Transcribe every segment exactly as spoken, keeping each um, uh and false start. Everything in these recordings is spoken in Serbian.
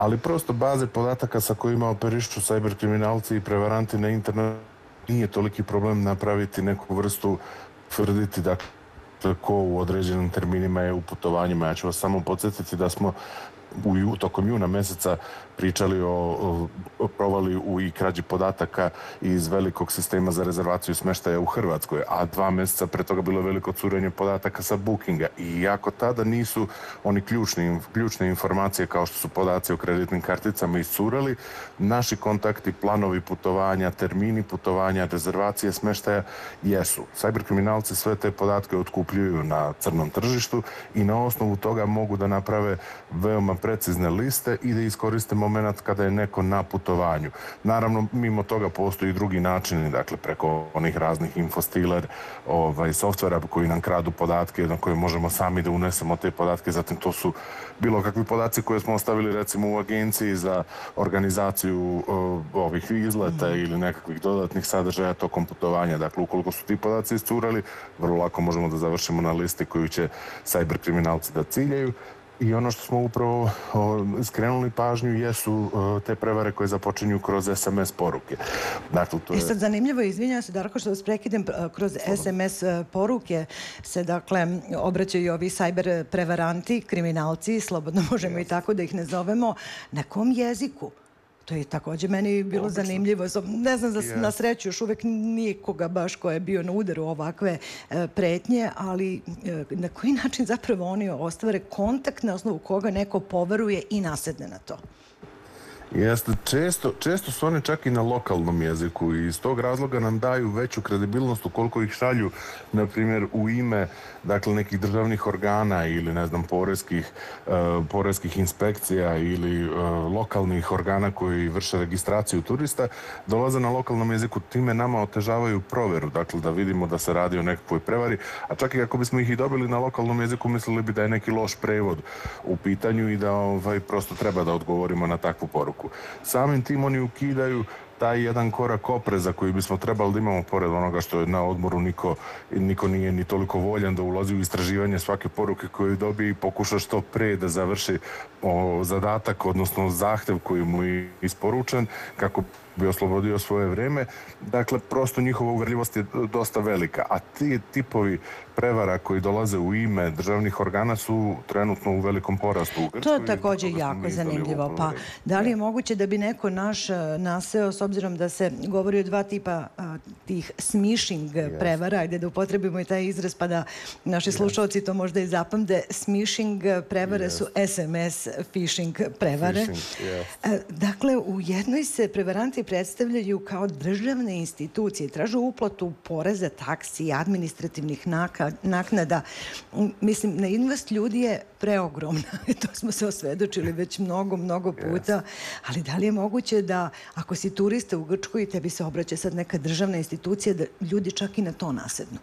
ali prosto baze podataka sa kojima operišu cyber kriminalci i prevaranti na internetu nije toliki problem napraviti neku vrstu, tvrditi da ko u određenim terminima je u putovanjima. Ja ću vas samo podsjetiti da smo u tokom juna meseca pričali o, o provali u i krađi podataka iz velikog sistema za rezervaciju smeštaja u Hrvatskoj, a dva meseca pre toga bilo veliko curenje podataka sa Bookinga. I iako tada nisu oni ključni, ključne informacije kao što su podaci o kreditnim karticama iscurali, naši kontakti, planovi putovanja, termini putovanja, rezervacije smeštaja jesu. Cyberkriminalci sve te podatke otkupljuju na crnom tržištu i na osnovu toga mogu da naprave veoma precizne liste i da iskoriste moment kada je neko na putovanju. Naravno, mimo toga postoji i drugi načini, dakle, preko onih raznih infostiler, ovaj, softvera koji nam kradu podatke, na koje možemo sami da unesemo te podatke, zatim to su bilo kakvi podaci koje smo ostavili recimo u agenciji za organizaciju o, ovih izleta mm. ili nekakvih dodatnih sadržaja tokom putovanja. Dakle, ukoliko su ti podaci iscurali, vrlo lako možemo da završimo na listi koju će cyberkriminalci da ciljaju. I ono što smo upravo o, skrenuli pažnju jesu o, te prevare koje započinju kroz es em es poruke. Dakle, to je... I sad zanimljivo, izvinjam se, Darko, što vas prekidem, kroz es em es poruke se, dakle, obraćaju ovi cyber prevaranti, kriminalci, slobodno možemo yes. i tako da ih ne zovemo. Na kom jeziku? To je također meni bilo Obično. zanimljivo. Ne znam, za, yes. na sreću još uvek nikoga baš ko je bio na udaru ovakve e, pretnje, ali e, na koji način zapravo oni ostvare kontakt na osnovu koga neko poveruje i nasedne na to? Jeste, često, često su one čak i na lokalnom jeziku i iz tog razloga nam daju veću kredibilnost ukoliko ih šalju, na primjer, u ime dakle, nekih državnih organa ili, ne znam, poreskih, uh, poreskih inspekcija ili uh, lokalnih organa koji vrše registraciju turista, dolaze na lokalnom jeziku, time nama otežavaju proveru, dakle, da vidimo da se radi o nekakvoj prevari, a čak i ako bismo ih i dobili na lokalnom jeziku, mislili bi da je neki loš prevod u pitanju i da ovaj, prosto treba da odgovorimo na takvu poruku. Samim tim oni ukidaju taj jedan korak opreza koji bismo trebali da imamo pored onoga što je na odmoru niko, niko nije ni toliko voljan da ulazi u istraživanje svake poruke koju dobije i pokuša što pre da završi o, zadatak, odnosno zahtev koji mu je isporučen kako bi oslobodio svoje vreme. Dakle, prosto njihova uverljivost je dosta velika, a ti tipovi prevara koji dolaze u ime državnih organa su trenutno u velikom porastu u Grčkoj. To je također jako zanimljivo. Pa, da li je moguće da bi neko naš naseo, s obzirom da se govori o dva tipa a, tih smishing yes. prevara, ajde da upotrebimo i taj izraz pa da naši yes. slušalci to možda i zapamte, smishing prevare yes. su es em es phishing prevare. Phishing, yes. a, dakle, u jednoj se prevaranti predstavljaju kao državne institucije, traže uplatu poreza, taksi, administrativnih naknada. Mislim, naivnost ljudi je preogromna. To smo se osvedočili već mnogo, mnogo puta. Yes. Ali da li je moguće da ako si turista u Grčkoj i tebi se obraća sad neka državna institucija, da ljudi čak i na to nasednu?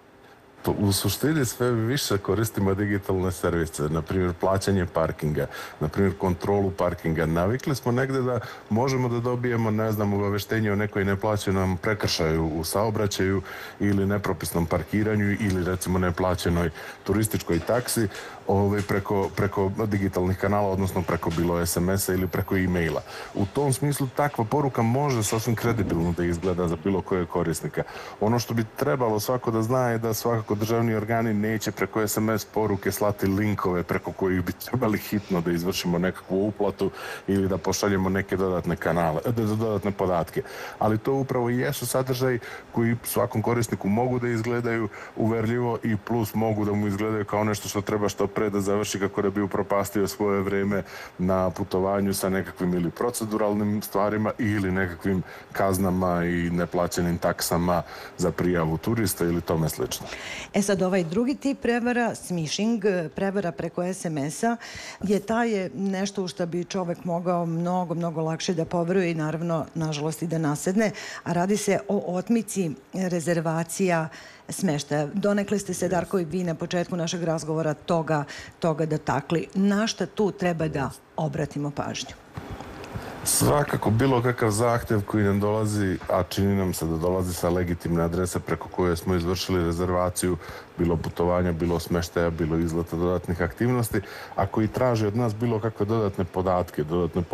U suštini sve više koristimo digitalne servise, na primjer plaćanje parkinga, na primjer kontrolu parkinga. Navikli smo negde da možemo da dobijemo, ne znam, obaveštenje o nekoj neplaćenom prekršaju u saobraćaju ili nepropisnom parkiranju ili recimo neplaćenoj turističkoj taksi ovaj, preko, preko digitalnih kanala, odnosno preko bilo es em es-a ili preko e-maila. U tom smislu takva poruka može sasvim kredibilno da izgleda za bilo kojeg korisnika. Ono što bi trebalo svako da zna je da svakako državni organi neće preko es em es poruke slati linkove preko kojih bi trebali hitno da izvršimo nekakvu uplatu ili da pošaljemo neke dodatne kanale, dodatne podatke. Ali to upravo i jesu sadržaj koji svakom korisniku mogu da izgledaju uverljivo i plus mogu da mu izgledaju kao nešto što treba što pre da završi kako da bi upropastio svoje vreme na putovanju sa nekakvim ili proceduralnim stvarima ili nekakvim kaznama i neplaćenim taksama za prijavu turista ili tome slično. E sad, ovaj drugi tip prevara, smishing, prevara preko es em es-a, je taj nešto u što bi čovek mogao mnogo, mnogo lakše da poveruje i naravno, nažalost, i da nasedne, a radi se o otmici rezervacija smeštaja. Donekle ste se, Darko, i vi na početku našeg razgovora toga, toga dotakli. Na šta tu treba da obratimo pažnju? Svakako, bilo kakav zahtev koji nam dolazi, a čini nam se da dolazi sa legitimne adrese preko koje smo izvršili rezervaciju, bilo putovanja, bilo smeštaja, bilo izleta dodatnih aktivnosti, a koji traži od nas bilo kakve dodatne podatke, dodatne